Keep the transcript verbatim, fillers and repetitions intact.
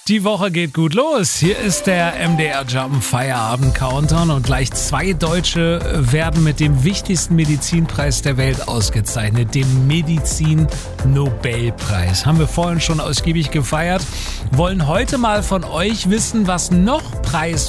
Die Woche geht gut los. Hier ist der M D R Jump Feierabend Countdown und gleich zwei Deutsche werden mit dem wichtigsten Medizinpreis der Welt ausgezeichnet, dem Medizin-Nobelpreis. Haben wir vorhin schon ausgiebig gefeiert. Wollen heute mal von euch wissen, was noch Preis